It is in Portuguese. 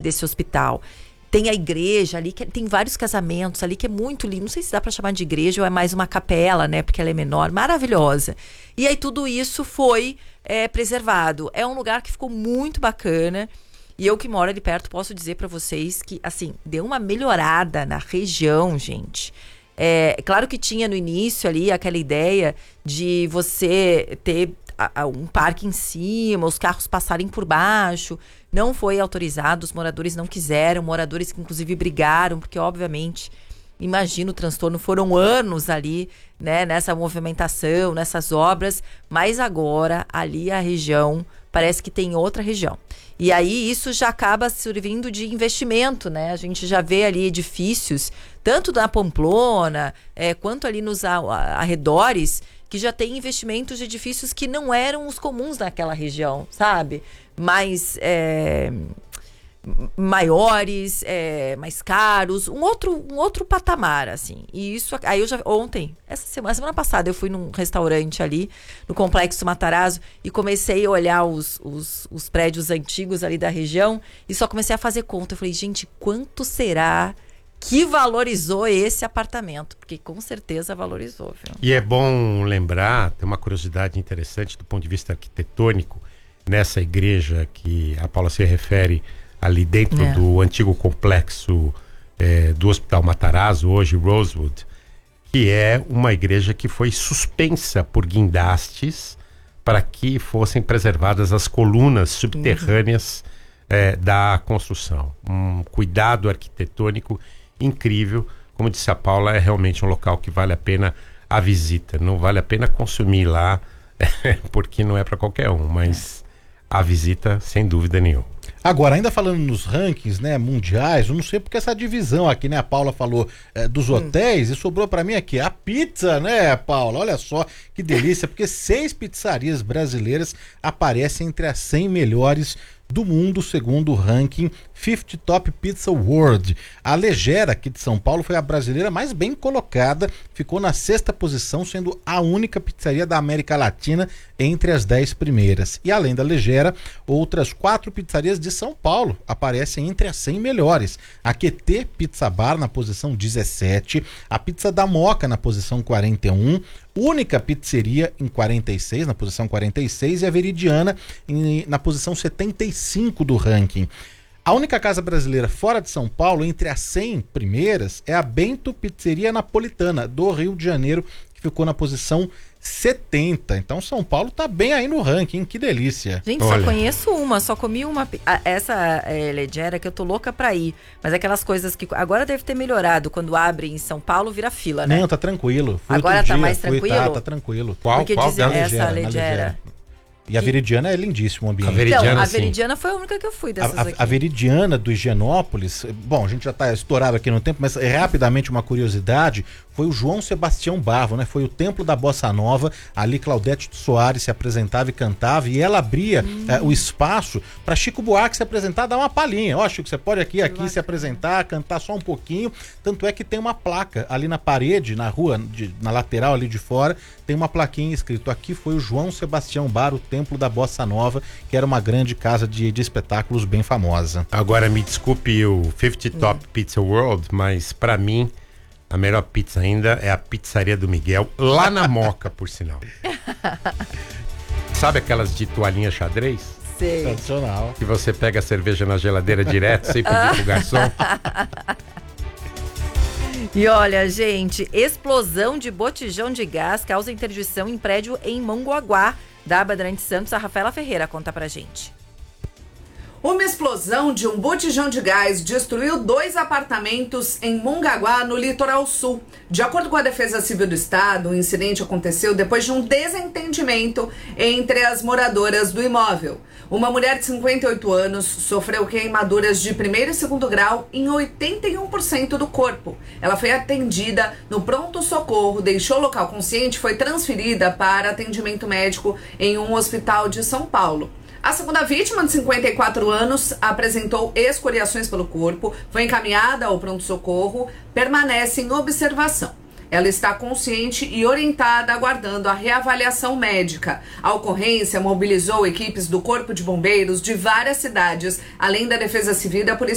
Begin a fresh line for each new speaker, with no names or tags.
desse hospital. Tem a igreja ali, tem vários casamentos ali que é muito lindo. Não sei se dá para chamar de igreja ou é mais uma capela, né? Porque ela é menor, maravilhosa. E aí tudo isso foi preservado. É um lugar que ficou muito bacana. E eu que moro ali perto posso dizer para vocês que, assim, deu uma melhorada na região, gente. Claro que tinha no início ali aquela ideia de você ter um parque em cima, os carros passarem por baixo. Não foi autorizado, os moradores não quiseram, moradores que inclusive brigaram, porque obviamente, imagina o transtorno, foram anos ali, né, nessa movimentação, nessas obras, mas agora ali a região parece que tem outra região. E aí isso já acaba servindo de investimento, né? A gente já vê ali edifícios, tanto na Pamplona, quanto ali nos arredores, que já tem investimentos de edifícios que não eram os comuns naquela região, sabe? Mais maiores, mais caros, um outro patamar, assim. E isso, aí eu já, semana passada, eu fui num restaurante ali, no Complexo Matarazzo, e comecei a olhar os prédios antigos ali da região, e só comecei a fazer conta. Eu falei, gente, quanto será que valorizou esse apartamento? Porque com certeza valorizou, viu?
E é bom lembrar, tem uma curiosidade interessante do ponto de vista arquitetônico, nessa igreja que a Paula se refere ali dentro do antigo complexo do Hospital Matarazzo, hoje Rosewood, que é uma igreja que foi suspensa por guindastes para que fossem preservadas as colunas subterrâneas da construção. Um cuidado arquitetônico incrível. Como disse a Paula, é realmente um local que vale a pena a visita. Não vale a pena consumir lá, porque não é para qualquer um, mas a visita, sem dúvida nenhuma.
Agora, ainda falando nos rankings, né, mundiais, eu não sei porque essa divisão aqui, né, a Paula falou dos hotéis e sobrou para mim aqui a pizza, né, Paula? Olha só que delícia, porque 6 pizzarias brasileiras aparecem entre as 100 melhores do mundo, segundo o ranking 50 Top Pizza World. A Legera, aqui de São Paulo, foi a brasileira mais bem colocada, ficou na 6ª posição, sendo a única pizzaria da América Latina entre as 10 primeiras. E além da Legera, outras 4 pizzarias de São Paulo aparecem entre as 100 melhores. A QT Pizza Bar na posição 17, a Pizza da Moca na posição 41, Única Pizzeria em 46, na posição 46, e a Veridiana na posição 75 do ranking. A única casa brasileira fora de São Paulo, entre as 100 primeiras, é a Bento Pizzeria Napolitana, do Rio de Janeiro, que ficou na posição 70. Então São Paulo tá bem aí no ranking, que delícia.
Gente, só conheço uma, só comi uma. Essa Legera que eu tô louca pra ir. Mas aquelas coisas que agora deve ter melhorado. Quando abre em São Paulo, vira fila, né?
Não, tá tranquilo.
Agora tá mais tranquilo?
Tá tranquilo.
Qual
dizem essa
Legera? E a Veridiana é lindíssimo o ambiente.
A Veridiana foi a única que eu fui dessas aqui.
A Veridiana do Higienópolis, bom, a gente já está estourado aqui no tempo, mas rapidamente uma curiosidade, foi o João Sebastião Bavo, né? Foi o templo da Bossa Nova, ali Claudete Soares se apresentava e cantava, e ela abria o espaço para Chico Buarque se apresentar, dar uma palhinha. Ó, Chico, você pode aqui se apresentar, cantar só um pouquinho, tanto é que tem uma placa ali na parede, na rua, na lateral ali de fora, tem uma plaquinha escrito: aqui foi o João Sebastião Bar, o templo da Bossa Nova, que era uma grande casa de espetáculos bem famosa.
Agora, me desculpe o 50 Top Pizza World, mas para mim a melhor pizza ainda é a Pizzaria do Miguel, lá na Moca, por sinal. Sabe aquelas de toalhinha xadrez?
Sei.
Tradicional.
Que você pega a cerveja na geladeira direto, sem pedir pro garçom.
E olha, gente, explosão de botijão de gás causa interdição em prédio em Mongaguá. Da Bandeirantes Santos, a Rafaela Ferreira conta pra gente.
Uma explosão de um botijão de gás destruiu 2 apartamentos em Mongaguá, no litoral sul. De acordo com a Defesa Civil do Estado, o incidente aconteceu depois de um desentendimento entre as moradoras do imóvel. Uma mulher de 58 anos sofreu queimaduras de 1º e 2º grau em 81% do corpo. Ela foi atendida no pronto-socorro, deixou o local consciente e foi transferida para atendimento médico em um hospital de São Paulo. A segunda vítima, de 54 anos, apresentou escoriações pelo corpo, foi encaminhada ao pronto-socorro, permanece em observação. Ela está consciente e orientada, aguardando a reavaliação médica. A ocorrência mobilizou equipes do Corpo de Bombeiros de várias cidades, além da Defesa Civil e da Polícia